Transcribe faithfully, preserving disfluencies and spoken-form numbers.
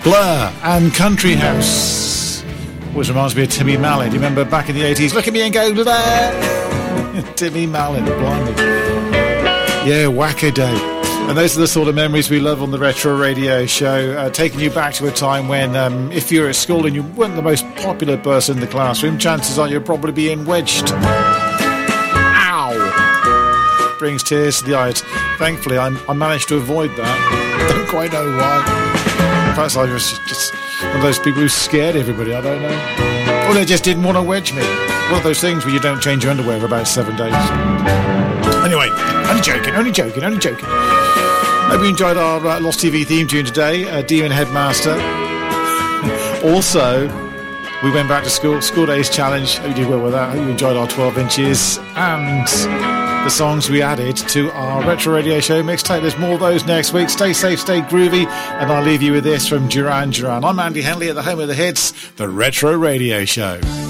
Blur and Country House. Which reminds me of Timmy Mallett. You remember back in the eighties? Look at me and go, Blur! Timmy Mallett, blimey. Yeah, wacko day. And those are the sort of memories we love on the Retro Radio Show, uh, taking you back to a time when um, if you were at school and you weren't the most popular person in the classroom, chances are you'll probably be in wedged. Ow! Brings tears to the eyes. Thankfully, I, I managed to avoid that. Don't quite know why. Perhaps I was just one of those people who scared everybody, I don't know. Or they just didn't want to wedge me. One of those things where you don't change your underwear for about seven days. Anyway, only joking, only joking, only joking. Hope you enjoyed our uh, Lost T V theme tune today, uh, Demon Headmaster. Also, we went back to school, School Days Challenge. Hope you did well with that. Hope you enjoyed our twelve inches and the songs we added to our Retro Radio Show mixtape. There's more of those next week. Stay safe, stay groovy, and I'll leave you with this from Duran Duran. I'm Andy Henley at the home of the hits, the Retro Radio Show.